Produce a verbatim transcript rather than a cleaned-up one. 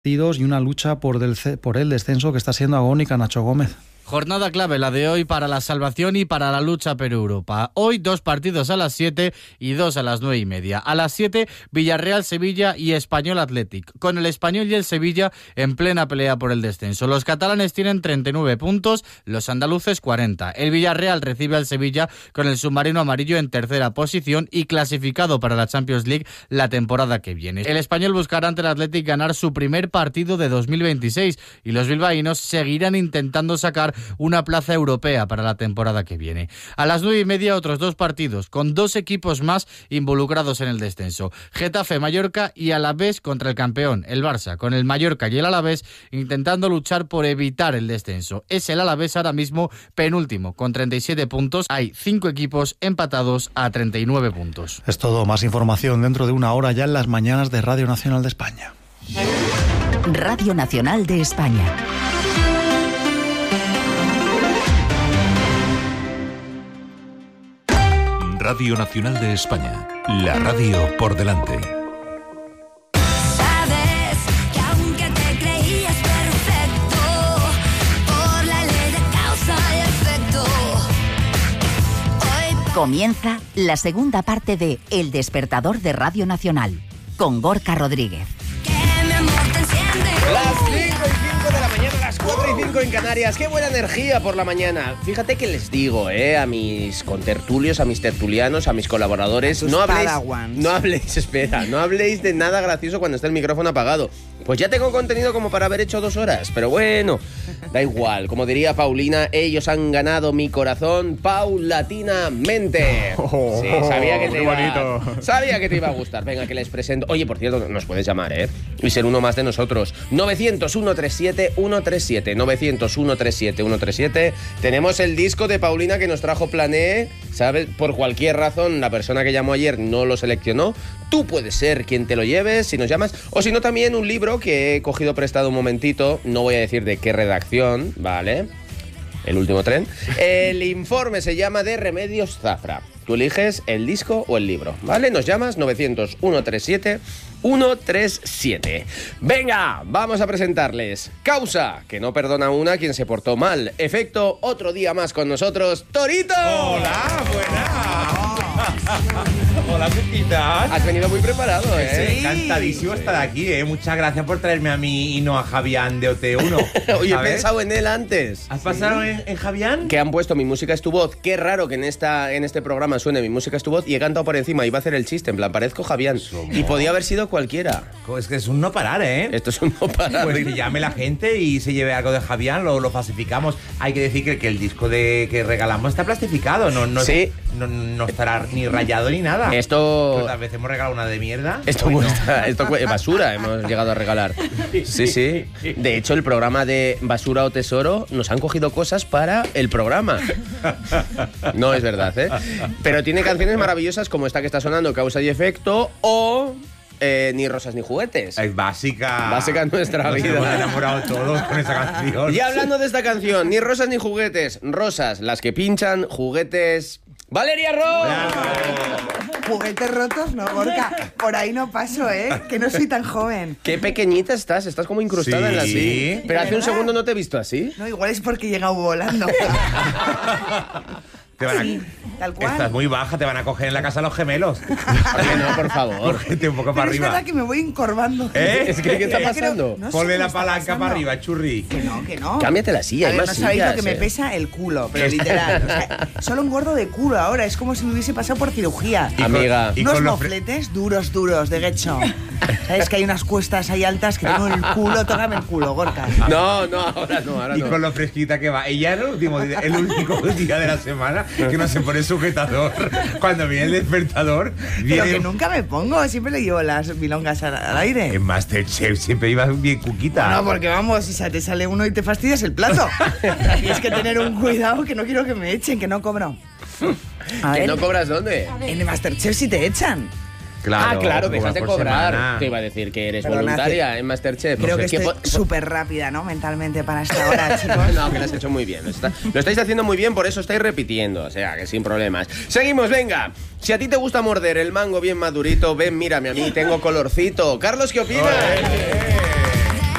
partidos y una lucha por, del, por el descenso que está siendo agónica, Nacho Gómez. Jornada clave la de hoy para la salvación y para la lucha por Europa. Hoy dos partidos a las siete y dos a las nueve y media. A las siete, Villarreal, Sevilla y Español Athletic. Con el Español y el Sevilla en plena pelea por el descenso. Los catalanes tienen treinta y nueve puntos, los andaluces cuarenta. El Villarreal recibe al Sevilla con el submarino amarillo en tercera posición y clasificado para la Champions League la temporada que viene. El Español buscará ante el Athletic ganar su primer partido de dos mil veintiséis y los bilbaínos seguirán intentando sacar una plaza europea para la temporada que viene. A las nueve y media otros dos partidos con dos equipos más involucrados en el descenso. Getafe, Mallorca y Alavés contra el campeón, el Barça, con el Mallorca y el Alavés intentando luchar por evitar el descenso. Es el Alavés ahora mismo penúltimo con treinta y siete puntos. Hay cinco equipos empatados a treinta y nueve puntos. Es todo. Más información dentro de una hora ya en las mañanas de Radio Nacional de España. Radio Nacional de España. Radio Nacional de España, la radio por delante. Sabes que aunque te creías perfecto, por la ley de causa y efecto, hoy comienza la segunda parte de El Despertador de Radio Nacional, con Gorka Rodríguez. que mi amor te enciende. Las cinco y cinco de la mañana, las cuatro y cinco en Canarias. ¡Qué buena energía por la mañana! Fíjate que les digo, eh, a mis contertulios, a mis tertulianos, a mis colaboradores, no habléis, no habléis, espera, no habléis de nada gracioso cuando está el micrófono apagado. Pues ya tengo contenido como para haber hecho dos horas, pero bueno, da igual. Como diría Paulina, ellos han ganado mi corazón paulatinamente. Sí, sabía que te iba, sabía que te iba a gustar. Venga, que les presento. Oye, por cierto, nos puedes llamar, ¿eh? Y ser uno más de nosotros. novecientos, ciento treinta y siete, ciento treinta y siete. novecientos, ciento treinta y siete, ciento treinta y siete. Tenemos el disco de Paulina que nos trajo Plané. ¿Sabes? Por cualquier razón, la persona que llamó ayer no lo seleccionó. Tú puedes ser quien te lo lleves si nos llamas. O si no, también un libro que he cogido prestado un momentito. No voy a decir de qué redacción, ¿vale? El último tren. El informe se llama de Remedios Zafra. Tú eliges el disco o el libro, ¿vale? Nos llamas novecientos, ciento treinta y siete, ciento treinta y siete. Venga, vamos a presentarles Causa, que no perdona una quien se portó mal. Efecto, otro día más con nosotros, Torito. Hola, buenas. Hola, Cuquitas. Has venido muy preparado, ¿eh? Sí. Encantadísimo estar aquí, ¿eh? Muchas gracias por traerme a mí y no a Javián de O T uno. Oye, he pensado en él antes. ¿Has pasado ¿Sí? en, en Javián? Que han puesto Mi música es tu voz. Qué raro que en esta en este programa suene Mi música es tu voz y he cantado por encima. Iba a hacer el chiste, en plan, parezco Javián. Somos. Y podía haber sido cualquiera. Es que es un no parar, ¿eh? Esto es un no parar. Pues que llame la gente y se lleve algo de Javián, lo, lo falsificamos. Hay que decir que, que el disco de que regalamos está plastificado. No, no, sí. no, no estará ni rayado ni nada. Esto... Pues, tal vez hemos regalado una de mierda. Esto cuesta, esto es basura, hemos llegado a regalar. Sí, sí. De hecho, el programa de Basura o Tesoro nos han cogido cosas para el programa. No es verdad, ¿eh? Pero tiene canciones maravillosas como esta que está sonando, Causa y Efecto, o... Eh, ni rosas ni juguetes. Es básica. Básica en nuestra Nos vida. hemos enamorado todos con esa canción. Y hablando de esta canción, ni rosas ni juguetes. Rosas, las que pinchan, juguetes... ¡Valeria Ross! Juguetes rotos, no, Gorka. Por ahí no paso, ¿eh? Que no soy tan joven. Qué pequeñita estás, estás como incrustada Sí. en la sí. Pero hace un ¿Verdad? segundo no te he visto así. No, igual es porque he llegado volando. Te van a... Sí, tal cual. Estás muy baja, te van a coger en la casa los gemelos. ¿Por qué no, por favor? Cógete un poco Pero para es arriba. verdad que me voy encorvando. ¿Eh? Es que, ¿qué está Yo creo- pasando? no sé Ponle cómo la está palanca pasando. para arriba, churri. Que no, que no. Cámbiate la silla, A hay ver, más no sabéis lo sillas, que me eh. pesa el culo, pero literal. O sea, solo engordo de culo ahora. Es como si me hubiese pasado por cirugía. Y con- Amiga. y Unos con los fre- mofletes duros, duros, de gecho. ¿Sabes que hay unas cuestas ahí altas que tengo el culo? Tócame el culo, Gorka. No, no, ahora no, ahora Y no. con lo fresquita que va. Ella es el último día, el único día de la semana que no se pone sujetador. Cuando viene el despertador, Pero viene que nunca me pongo, siempre le llevo las milongas al, al aire. en Masterchef, siempre iba bien cuquita. No, porque vamos, si se te sale uno y te fastidias el plato. Tienes que tener un cuidado que no quiero que me echen, que no cobro. A ¿Que ver, no cobras dónde? en el Masterchef sí te echan. Ah, claro, que dejas de por cobrar. semana. Te iba a decir que eres Perdona, voluntaria en Masterchef. Creo No que sé, estoy po- súper rápida, ¿no? Mentalmente para esta hora, chicos. No, que lo has hecho muy bien. Lo, está- lo estáis haciendo muy bien, por eso estáis repitiendo. O sea, que sin problemas. Seguimos, venga. Si a ti te gusta morder el mango bien madurito, ven, mírame a mí, tengo colorcito. Carlos, ¿qué opinas?